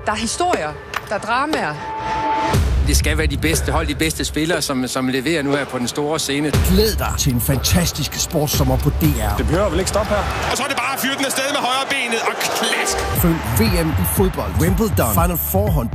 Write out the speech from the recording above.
Der er historier, der er dramaer. Det skal være de bedste hold, de bedste spillere, som leverer nu her på den store scene. Glæd dig til en fantastisk sportssommer på DR. Det behøver vel ikke stoppe her? Og så er det bare at fyre den afsted med højre benet og klask. Følg VM i fodbold, Wimbledon, Final Four